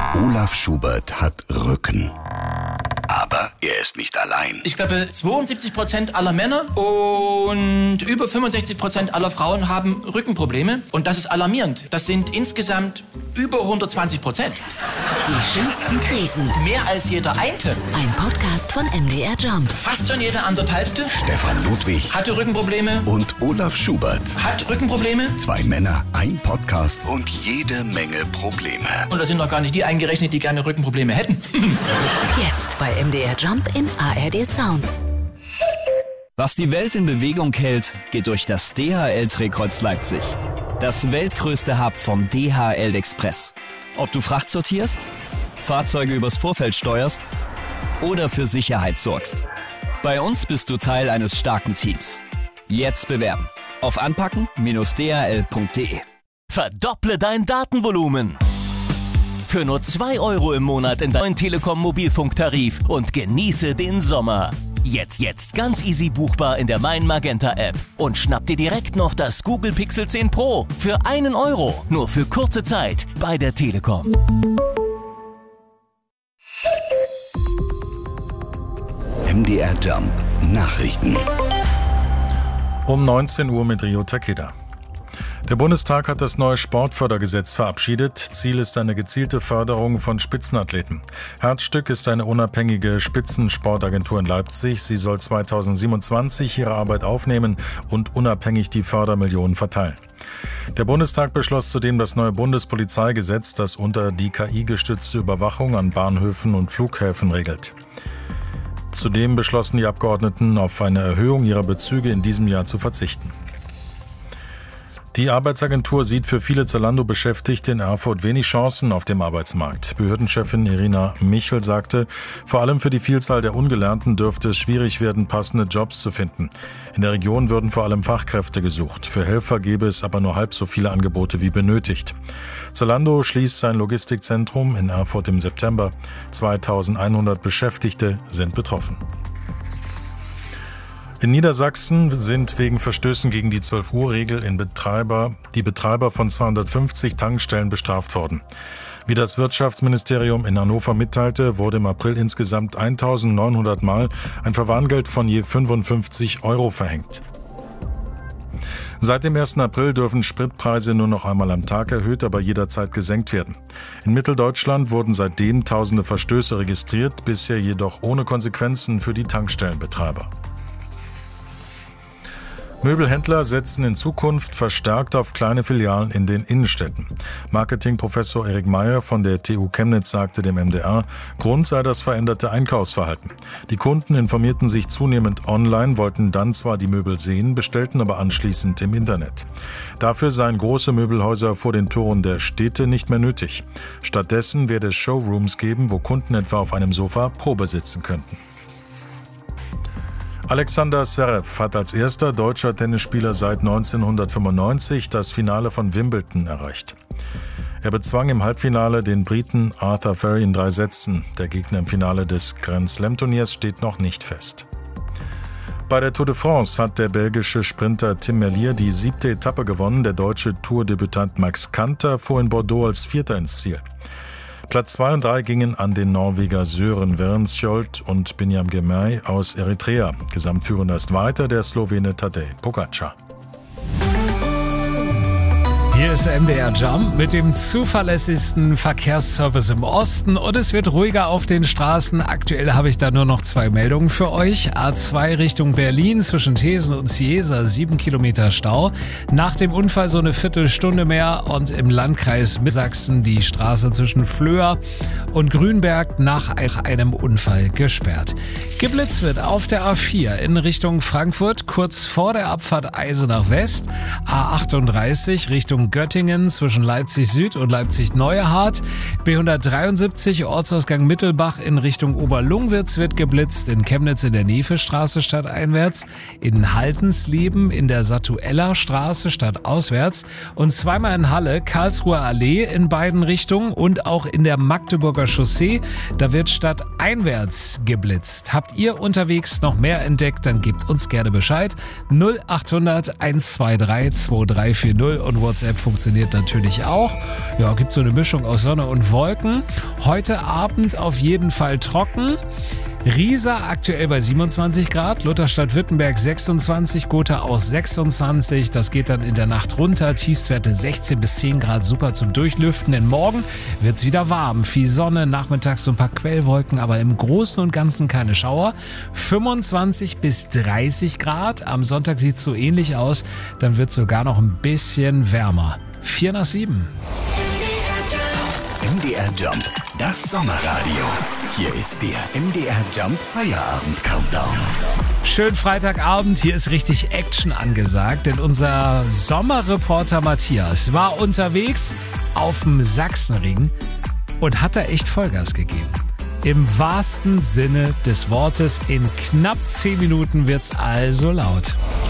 Olaf Schubert hat Rücken. Aber er ist nicht allein. Ich glaube, 72% aller Männer und über 65% aller Frauen haben Rückenprobleme. Und das ist alarmierend. Das sind insgesamt über 120%. Die schönsten Krisen. Mehr als jeder Einte. Ein Podcast von MDR Jump. Fast schon jeder anderthalbte. Stefan Ludwig Hatte Rückenprobleme. und Olaf Schubert. Hat Rückenprobleme. 2 Männer, ein Podcast und jede Menge Probleme. Und da sind noch gar nicht die eingerechnet, die gerne Rückenprobleme hätten. Jetzt bei MDR Jump in ARD Sounds. Was die Welt in Bewegung hält, geht durch das DHL-Drehkreuz Leipzig. Das weltgrößte Hub von DHL Express. Ob du Fracht sortierst, Fahrzeuge übers Vorfeld steuerst oder für Sicherheit sorgst. Bei uns bist du Teil eines starken Teams. Jetzt bewerben auf anpacken-dhl.de. Verdopple dein Datenvolumen. Für nur 2 € im Monat in deinem Telekom Mobilfunktarif und genieße den Sommer. Jetzt ganz easy buchbar in der Mein Magenta App. Und schnapp dir direkt noch das Google Pixel 10 Pro für 1 €. Nur für kurze Zeit bei der Telekom. MDR Jump Nachrichten. Um 19 Uhr mit Rio Takeda. Der Bundestag hat das neue Sportfördergesetz verabschiedet. Ziel ist eine gezielte Förderung von Spitzenathleten. Herzstück ist eine unabhängige Spitzensportagentur in Leipzig. Sie soll 2027 ihre Arbeit aufnehmen und unabhängig die Fördermillionen verteilen. Der Bundestag beschloss zudem das neue Bundespolizeigesetz, das unter die KI-gestützte Überwachung an Bahnhöfen und Flughäfen regelt. Zudem beschlossen die Abgeordneten, auf eine Erhöhung ihrer Bezüge in diesem Jahr zu verzichten. Die Arbeitsagentur sieht für viele Zalando-Beschäftigte in Erfurt wenig Chancen auf dem Arbeitsmarkt. Behördenchefin Irina Michel sagte, vor allem für die Vielzahl der Ungelernten dürfte es schwierig werden, passende Jobs zu finden. In der Region würden vor allem Fachkräfte gesucht. Für Helfer gäbe es aber nur halb so viele Angebote wie benötigt. Zalando schließt sein Logistikzentrum in Erfurt im September. 2100 Beschäftigte sind betroffen. In Niedersachsen sind wegen Verstößen gegen die 12-Uhr-Regel die Betreiber von 250 Tankstellen bestraft worden. Wie das Wirtschaftsministerium in Hannover mitteilte, wurde im April insgesamt 1900 Mal ein Verwarngeld von je 55 € verhängt. Seit dem 1. April dürfen Spritpreise nur noch einmal am Tag erhöht, aber jederzeit gesenkt werden. In Mitteldeutschland wurden seitdem tausende Verstöße registriert, bisher jedoch ohne Konsequenzen für die Tankstellenbetreiber. Möbelhändler setzen in Zukunft verstärkt auf kleine Filialen in den Innenstädten. Marketingprofessor Erik Meyer von der TU Chemnitz sagte dem MDR, Grund sei das veränderte Einkaufsverhalten. Die Kunden informierten sich zunehmend online, wollten dann zwar die Möbel sehen, bestellten aber anschließend im Internet. Dafür seien große Möbelhäuser vor den Toren der Städte nicht mehr nötig. Stattdessen werde es Showrooms geben, wo Kunden etwa auf einem Sofa Probe sitzen könnten. Alexander Zverev hat als erster deutscher Tennisspieler seit 1995 das Finale von Wimbledon erreicht. Er bezwang im Halbfinale den Briten Arthur Ferry in 3 Sätzen. Der Gegner im Finale des Grand Slam-Turniers steht noch nicht fest. Bei der Tour de France hat der belgische Sprinter Tim Merlier die 7. Etappe gewonnen. Der deutsche Tourdebütant Max Kanter fuhr in Bordeaux als Vierter ins Ziel. Platz 2 und 3 gingen an den Norweger Sören Wernskjold und Binyam Girmay aus Eritrea. Gesamtführender ist weiter der Slowene Tadej Pogačar. Hier ist MDR Jump mit dem zuverlässigsten Verkehrsservice im Osten und es wird ruhiger auf den Straßen. Aktuell habe ich da nur noch 2 Meldungen für euch. A2 Richtung Berlin zwischen Thesen und Ciesa 7 Kilometer Stau. Nach dem Unfall so eine Viertelstunde mehr und im Landkreis Sachsen die Straße zwischen Flöhr und Grünberg nach einem Unfall gesperrt. Geblitzt wird auf der A4 in Richtung Frankfurt kurz vor der Abfahrt Eisenach West. A38 Richtung Göttingen zwischen Leipzig Süd und Leipzig Neuhardt. B173 Ortsausgang Mittelbach in Richtung Oberlungwitz wird geblitzt. In Chemnitz in der Nevestraße stadteinwärts. In Haltensleben in der Satueller Straße stadtauswärts. Und zweimal in Halle Karlsruher Allee in beiden Richtungen und auch in der Magdeburger Chaussee. Da wird stadteinwärts geblitzt. Habt ihr unterwegs noch mehr entdeckt, dann gebt uns gerne Bescheid. 0800 123 2340 und WhatsApp funktioniert natürlich auch. Ja, gibt so eine Mischung aus Sonne und Wolken. Heute Abend auf jeden Fall trocken. Riesa aktuell bei 27 Grad, Lutherstadt-Württemberg 26, Gotha auch 26. Das geht dann in der Nacht runter. Tiefstwerte 16 bis 10 Grad, super zum Durchlüften. Denn morgen wird's wieder warm. Viel Sonne, nachmittags so ein paar Quellwolken, aber im Großen und Ganzen keine Schauer. 25 bis 30 Grad. Am Sonntag sieht's so ähnlich aus. Dann wird's sogar noch ein bisschen wärmer. 4 nach 7. MDR Jump, das Sommerradio. Hier ist der MDR Jump Feierabend Countdown. Schön Freitagabend, hier ist richtig Action angesagt, denn unser Sommerreporter Matthias war unterwegs auf dem Sachsenring und hat da echt Vollgas gegeben. Im wahrsten Sinne des Wortes, in knapp 10 Minuten wird's also laut.